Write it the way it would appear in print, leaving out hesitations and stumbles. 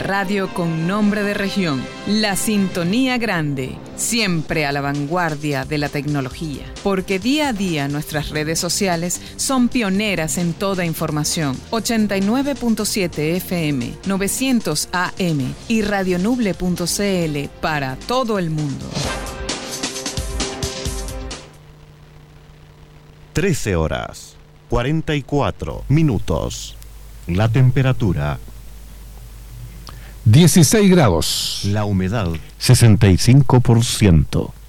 radio con nombre de región. La Sintonía Grande, siempre a la vanguardia de la tecnología. Porque día a día nuestras redes sociales son pioneras en toda información. 89.7 FM, 900 AM y radionuble.cl para todo el mundo. 13 horas, 44 minutos. La temperatura 16 grados. La humedad 65%.